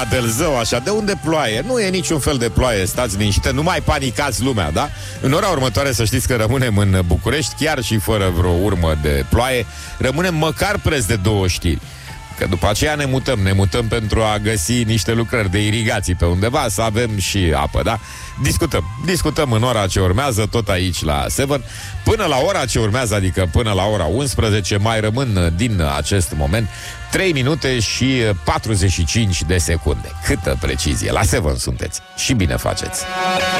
Adelzău, așa, de unde ploaie? Nu e niciun fel de ploaie, stați liniștită, nu mai panicați lumea, da? În ora următoare să știți că rămânem în București, chiar și fără vreo urmă de ploaie, rămânem măcar preț de 2 știri. Că după aceea ne mutăm pentru a găsi niște lucrări de irigații pe undeva, să avem și apă, da? Discutăm în ora ce urmează, tot aici la 7. Până la ora ce urmează, adică până la ora 11, mai rămân din acest moment 3 minute și 45 de secunde. Câtă precizie! La 7 sunteți și bine faceți!